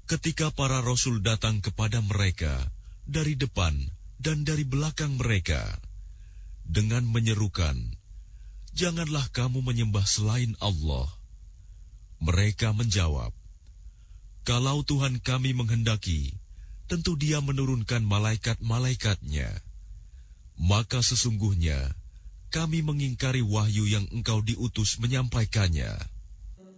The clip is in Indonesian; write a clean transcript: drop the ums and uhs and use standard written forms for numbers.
ketika para rasul datang kepada mereka dari depan dan dari belakang mereka dengan menyerukan, "Janganlah kamu menyembah selain Allah." Mereka menjawab, "Kalau Tuhan kami menghendaki, tentu Dia menurunkan malaikat-malaikatnya. Maka sesungguhnya kami mengingkari wahyu yang engkau diutus menyampaikannya."